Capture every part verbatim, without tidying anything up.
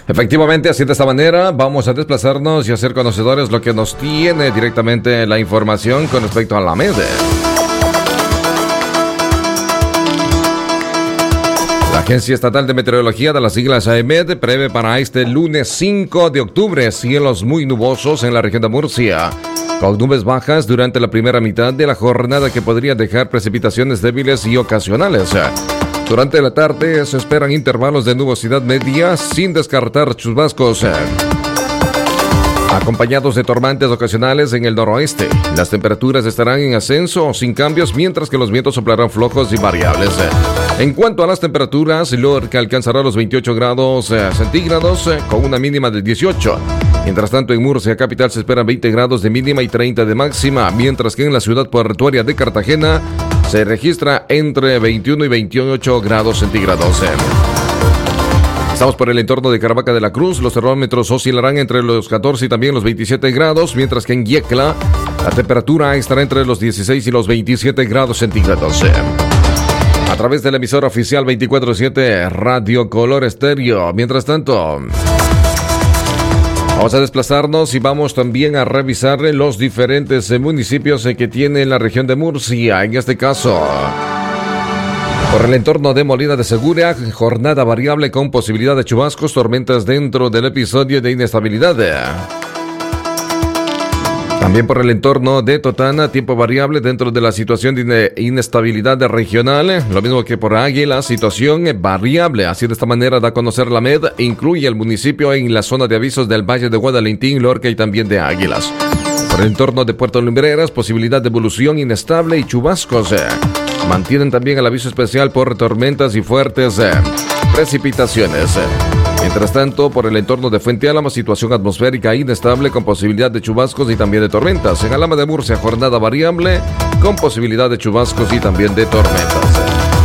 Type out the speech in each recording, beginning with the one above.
Efectivamente, así de esta manera vamos a desplazarnos y hacer conocedores lo que nos tiene directamente la información con respecto a la M E D. La Agencia Estatal de Meteorología de las siglas A E M E D prevé para este lunes cinco de octubre cielos muy nubosos en la región de Murcia, con nubes bajas durante la primera mitad de la jornada que podría dejar precipitaciones débiles y ocasionales. Durante la tarde se esperan intervalos de nubosidad media sin descartar chubascos, acompañados de tormentas ocasionales en el noroeste. Las temperaturas estarán en ascenso o sin cambios, mientras que los vientos soplarán flojos y variables. En cuanto a las temperaturas, Lorca alcanzará los veintiocho grados eh, centígrados eh, con una mínima de dieciocho. Mientras tanto, en Murcia capital se esperan veinte grados de mínima y treinta de máxima, mientras que en la ciudad portuaria de Cartagena se registra entre veintiuno y veintiocho grados centígrados. Estamos por el entorno de Caravaca de la Cruz. Los termómetros oscilarán entre los catorce y también los veintisiete grados, mientras que en Yecla la temperatura estará entre los dieciséis y los veintisiete grados centígrados. A través de la emisora oficial veinticuatro siete Radio Color Estéreo. Mientras tanto, vamos a desplazarnos y vamos también a revisar los diferentes municipios que tiene la región de Murcia. En este caso, por el entorno de Molina de Segura, jornada variable con posibilidad de chubascos, tormentas dentro del episodio de inestabilidad. También por el entorno de Totana, tiempo variable dentro de la situación de inestabilidad regional. Lo mismo que por Águila, situación variable. Así de esta manera da a conocer la M E D. Incluye el municipio en la zona de avisos del Valle de Guadalentín, Lorca y también de Águilas. Por el entorno de Puerto Lumbreras, posibilidad de evolución inestable y chubascos. Mantienen también el aviso especial por tormentas y fuertes precipitaciones. Mientras tanto, por el entorno de Fuente Álamo, situación atmosférica inestable con posibilidad de chubascos y también de tormentas. En Alhama de Murcia, jornada variable con posibilidad de chubascos y también de tormentas.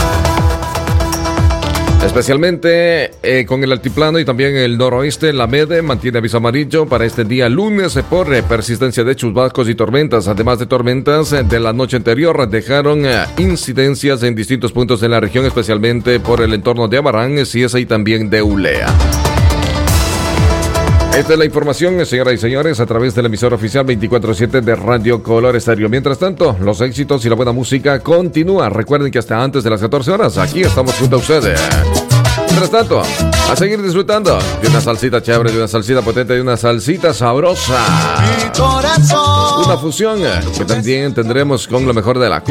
Especialmente eh, con el altiplano y también el noroeste, la M E D mantiene aviso amarillo para este día lunes eh, por eh, persistencia de chubascos y tormentas. Además de tormentas eh, de la noche anterior, dejaron eh, incidencias en distintos puntos de la región, especialmente por el entorno de Abarán, Cieza y también de Ulea. Esta es la información, señoras y señores, a través de la emisora oficial veinticuatro siete de Radio Color Estéreo. Mientras tanto, los éxitos y la buena música continúa. Recuerden que hasta antes de las catorce horas, aquí estamos junto a ustedes. Mientras tanto, a seguir disfrutando de una salsita chévere, de una salsita potente, de una salsita sabrosa. Una fusión que también tendremos con lo mejor de la cumbia.